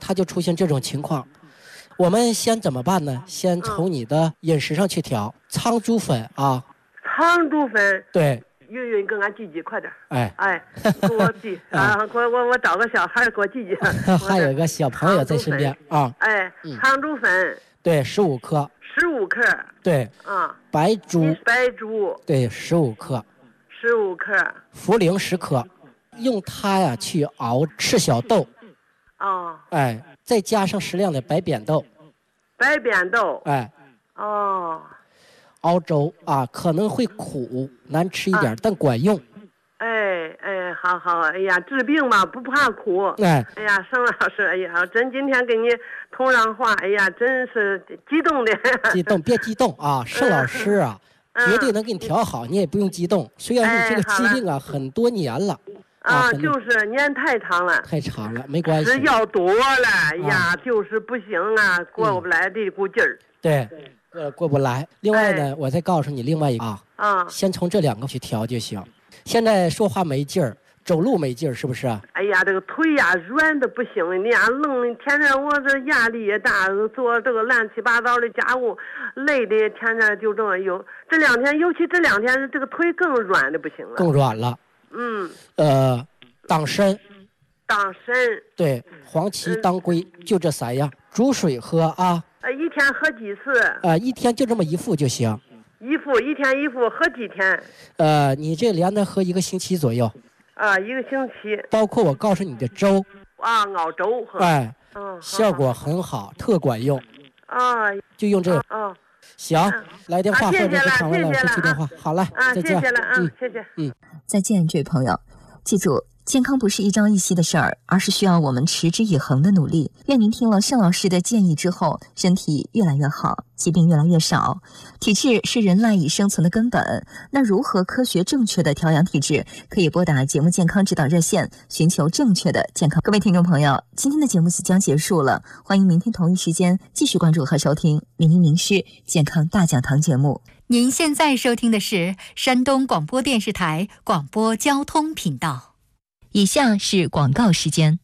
它就出现这种情况。我们先怎么办呢？先从你的饮食上去调苍术粉啊。 苍术粉。 对。 云给俺记快点。 哎， 给我记啊！我找个小孩给我记。 还有个小朋友在身边啊。 苍术粉。 对，15克。 15克。 对。白术。对，15克。 15克。 茯苓10克，用它呀去熬赤小豆。再加上适量的白扁豆。熬粥啊，可能会苦，难吃一点，但管用。 好，哎呀，治病嘛不怕苦。哎呀，盛老师，哎呀，真今天跟你通上话，哎呀，真是激动的。 激动，别激动啊，盛老师啊，绝对能给你调好，你也不用激动。虽然你这个疾病啊很多年了。 就是年太长了。 太长了，没关系。 吃药多了，哎呀，就是不行啊，过不来这股劲儿。 对。过不来。另外呢，我再告诉你另外一个先从这2个去调就行。现在说话没劲儿，走路没劲儿，是不是？ 哎呀，这个腿呀软的不行，你呀愣，天天我这压力也大，做这个乱七八糟的家务，累的天天就这么有。这2天，尤其这2天，这个腿更软的不行了。 更软了。党参。对，黄芪、当归，就这3样，煮水喝啊。 一天喝几次？ 一天就这么1副就行。 一天1副，喝几天？ 你这连着喝1个星期左右。 1个星期。 包括我告诉你的粥。 熬粥喝。 效果很好，特管用。就用这个。行，来电话或者给场外老师接电话。好了，再见。 谢谢了谢谢。 再见，这位朋友，记住。 健康不是一朝一夕的事儿，而是需要我们持之以恒的努力。愿您听了盛老师的建议之后，身体越来越好，疾病越来越少。体质是人赖以生存的根本。那如何科学正确的调养体质？可以拨打节目健康指导热线，寻求正确的健康。各位听众朋友，今天的节目即将结束了，欢迎明天同一时间继续关注和收听《名医名师健康大讲堂》节目。 您现在收听的是山东广播电视台广播交通频道。 以下是广告时间。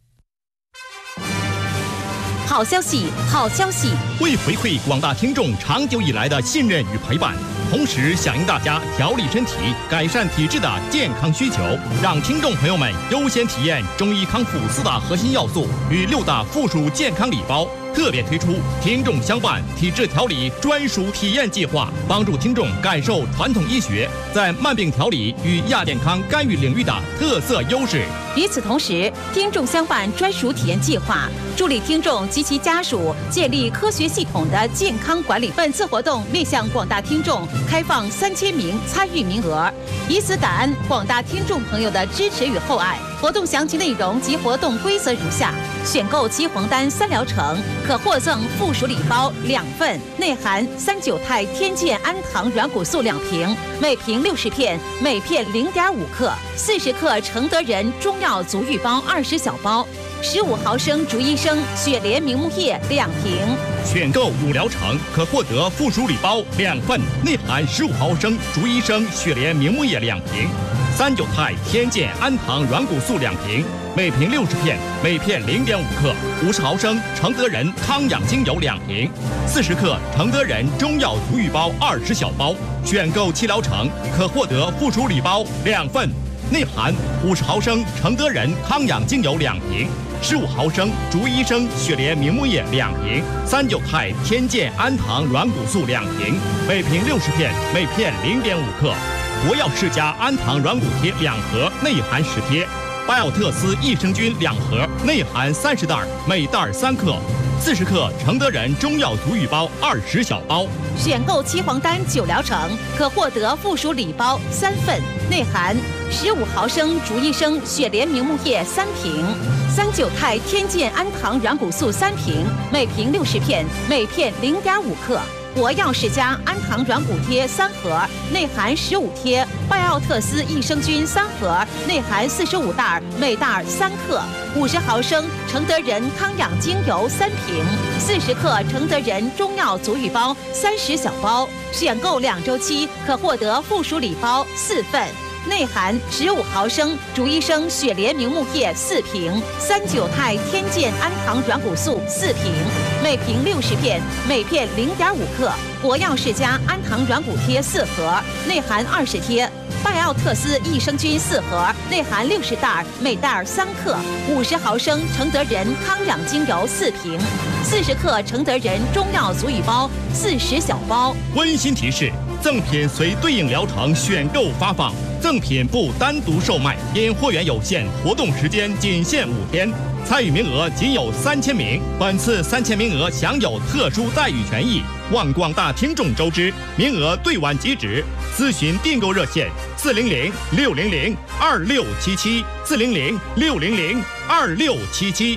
好消息，好消息！ 为回馈广大听众长久以来的信任与陪伴，同时响应大家调理身体、改善体质的健康需求，让听众朋友们优先体验中医康复4大核心要素与6大附属健康礼包。 特别推出听众相伴体质调理专属体验计划，帮助听众感受传统医学在慢病调理与亚健康干预领域的特色优势。 与此同时，听众相伴专属体验计划助力听众及其家属建立科学系统的健康管理。本次活动面向广大听众开放3000名参与名额，以此感恩广大听众朋友的支持与厚爱。活动详情内容及活动规则如下：选购7黄丹3疗程，可获赠附属礼包2份，内含39肽天健安糖软骨素2瓶，每瓶60片，每片0.5克；40克承德人中药足浴包20小包；15毫升竹医生雪莲明目液2瓶。 选购5疗程，可获得附属礼包2份，内含15毫升竹医生雪莲明目液2瓶。 39肽天健安糖软骨素2瓶，每瓶60片，每片0.5克；50毫升承德人康养精油2瓶；40克承德人中药足浴包20小包。选购7疗程，可获得附属礼包2份，内含50毫升承德人康养精油2瓶，15毫升竹医生雪莲明目液2瓶，39肽天健安糖软骨素2瓶，每瓶60片，每片0.5克。 国药世家安糖软骨贴2盒，内含10贴；拜奥特斯益生菌2盒，内含30袋，每袋3克；40克承德人中药足浴包20小包。 选购7黄丹9疗程，可获得附属礼包3份，内含15毫升竹医生雪莲明目液3瓶，39肽天健安糖软骨素3瓶，每瓶60片，每片0.5克。 国药世家安糖软骨贴3盒，内含15贴；拜奥特斯益生菌3盒，内含45袋，每袋3克；50毫升承德人康养精油3瓶；40克承德人中药足浴包30小包。选购2周期，可获得附属礼包4份。 内含15毫升竹医生血莲明目液4瓶，39肽天健安糖软骨素4瓶，每瓶60片，每片0.5克。国药世家安糖软骨贴4盒，内含20贴。拜奥特斯益生菌4盒，内含60袋，每袋3克。50毫升承德人康养精油4瓶，40克承德人中药足浴包40小包。 温馨提示：赠品随对应疗程选购发放，赠品不单独售卖，因货源有限，活动时间仅限5天。参与名额仅有3000名，本次3000名额享有特殊待遇权益，望广大听众周知。名额对晚即止，咨询订购热线400-600-2677，400-600-2677。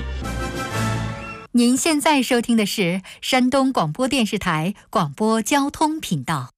您现在收听的是山东广播电视台广播交通频道。